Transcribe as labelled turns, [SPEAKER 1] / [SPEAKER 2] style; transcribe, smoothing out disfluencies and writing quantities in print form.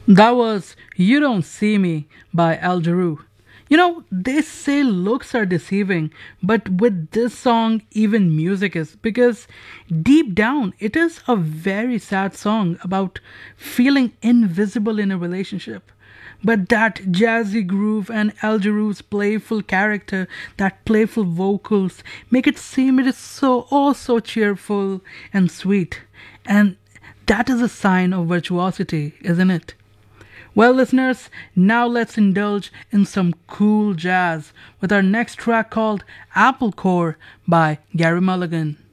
[SPEAKER 1] That was You Don't See Me by Al Jarreau. They say looks are deceiving, but with this song, even music is, because deep down, it is a very sad song about feeling invisible in a relationship. But that jazzy groove and Al Jarreau's playful character, that playful vocals, make it seem it is so cheerful and sweet. And that is a sign of virtuosity, isn't it? Well, listeners, now let's indulge in some cool jazz with our next track called Apple Core by Gary Mulligan.